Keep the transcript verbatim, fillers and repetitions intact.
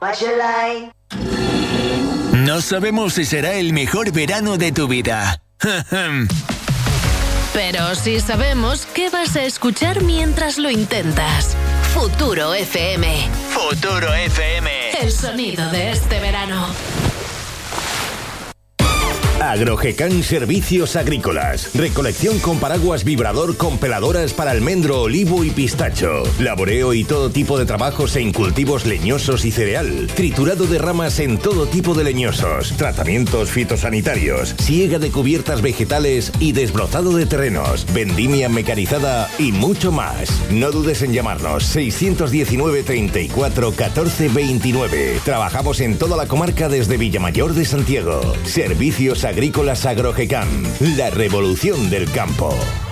No sabemos si será el mejor verano de tu vida. Pero sí sabemos qué vas a escuchar mientras lo intentas. Futuro F M. Futuro F M. El sonido de este verano. Agrogecan Servicios Agrícolas. Recolección con paraguas vibrador con peladoras para almendro, olivo y pistacho. Laboreo y todo tipo de trabajos en cultivos leñosos y cereal. Triturado de ramas en todo tipo de leñosos. Tratamientos fitosanitarios. Siega de cubiertas vegetales y desbrozado de terrenos. Vendimia mecanizada y mucho más. No dudes en llamarnos seiscientos diecinueve, treinta y cuatro, catorce, veintinueve. Trabajamos en toda la comarca desde Villamayor de Santiago. Servicios Agrícolas Agrogecan, la revolución del campo.